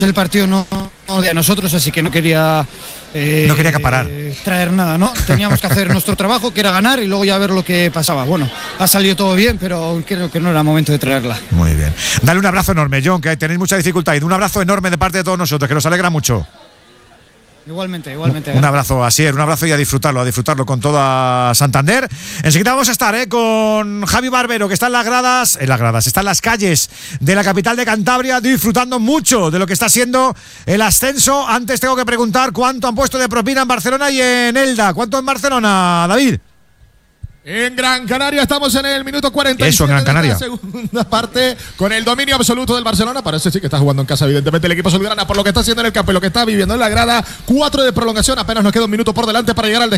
el partido no de nosotros, así que no quería acaparar, traer nada, ¿no? Teníamos que hacer nuestro trabajo, que era ganar, y luego ya ver lo que pasaba. Bueno, ha salido todo bien, pero creo que no era momento de traerla. Muy bien. Dale un abrazo enorme, Jon, que tenéis mucha dificultad, y un abrazo enorme de parte de todos nosotros, que nos alegra mucho. Igualmente. Un abrazo, Asier, un abrazo, y a disfrutarlo con toda Santander. Enseguida vamos a estar con Javi Barbero, que está está en las calles de la capital de Cantabria, disfrutando mucho de lo que está siendo el ascenso. Antes tengo que preguntar cuánto han puesto de propina en Barcelona y en Elda. ¿Cuánto en Barcelona, David? En Gran Canaria estamos en el minuto 47. Eso, en Gran Canaria. De la segunda parte, con el dominio absoluto del Barcelona. Parece sí que está jugando en casa, evidentemente, el equipo azulgrana, por lo que está haciendo en el campo y lo que está viviendo en la grada. 4 de prolongación, apenas nos queda un minuto por delante para llegar al descanso.